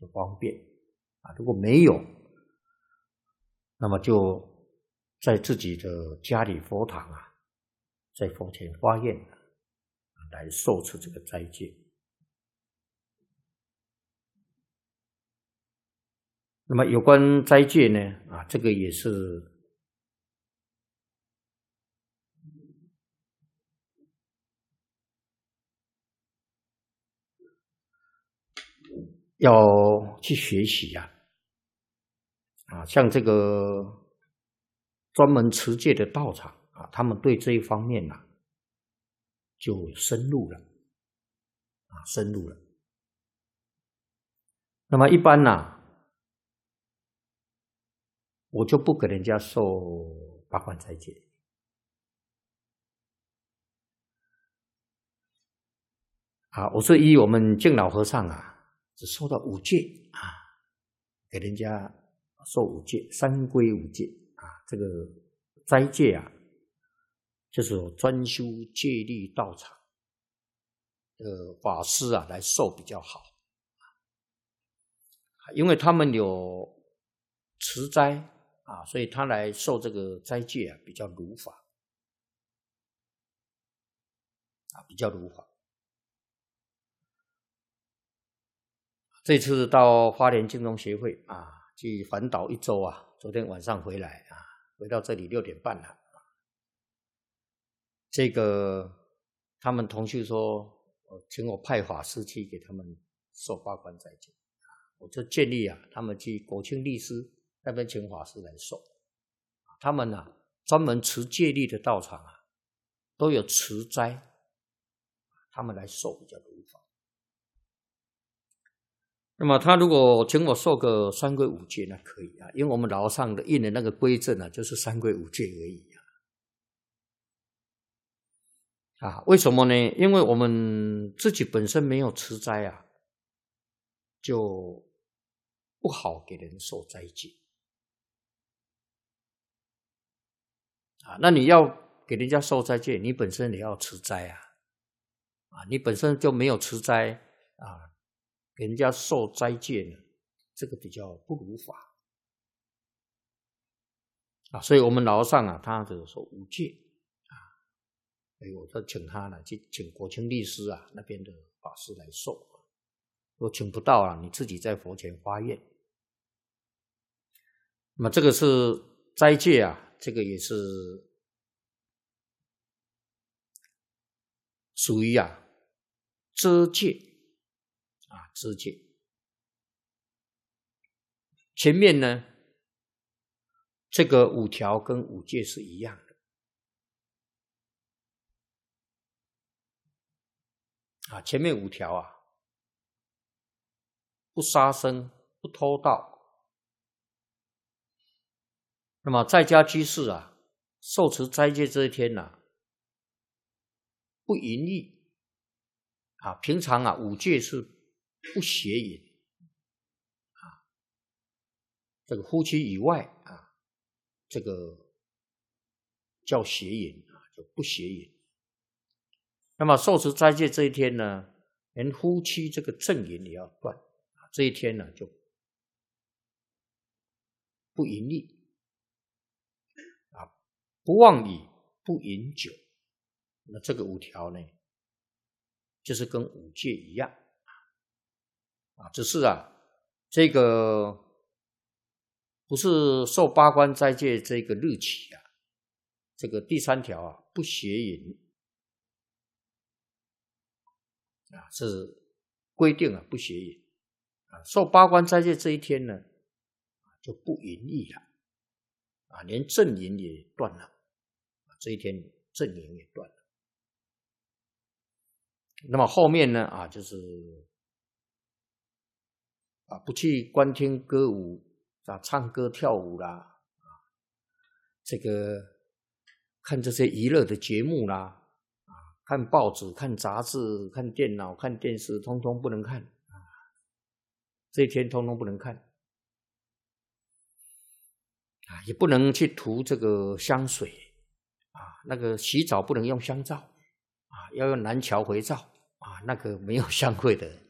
就方便如果没有，那么就在自己的家里佛堂在佛前发愿来受持这个斋戒。那么有关斋戒呢这个也是要去学习像这个专门持戒的道场他们对这一方面就深入了深入了。那么一般我就不给人家受八关斋戒我是依我们净老和尚只受到5戒给人家受5戒，三归5戒这个斋戒就是有专修戒律道场的法师来受比较好因为他们有持斋所以他来受这个斋戒比较如法比较如法。这次到花莲净宗协会去环岛1周昨天晚上回来回到这里6点半了这个他们同学说请我派法师去给他们受八关斋戒我就建议他们去国清律师那边请法师来受。他们专门持戒律的道场都有持斋他们来受比较如法。那么他如果请我受个三归5戒那可以因为我们老上的印的那个规证就是三归5戒而已为什么呢？因为我们自己本身没有持斋就不好给人受斋戒那你要给人家受斋戒，你本身也要持斋你本身就没有持斋给人家受斋戒呢，这个比较不如法所以我们老和尚他就说5戒所以我就请他去请国清律师那边的法师来受。如果请不到你自己在佛前发愿。那么这个是斋戒这个也是属于遮戒遮戒。前面呢这个5条跟5戒是一样的前面5条不杀生不偷盗。那么在家居士受持斋戒这一天不淫欲平常5戒是不邪淫这个夫妻以外这个叫邪淫就不邪淫。那么受持斋戒这一天呢，连夫妻这个正淫也要断这一天呢就不淫欲不妄语不饮酒。那这个5条呢就是跟5戒一样只是这个不是受八关斋戒这个日期这个第3条不邪淫是规定不邪淫受八关斋戒这一天呢就不淫欲了连正淫也断了这一天正淫也断了。那么后面呢就是不去观听歌舞唱歌跳舞啦这个看这些娱乐的节目啦看报纸看杂志看电脑看电视通通不能看这一天通通不能看也不能去涂这个香水那个洗澡不能用香皂要用南桥肥皂那个没有香味的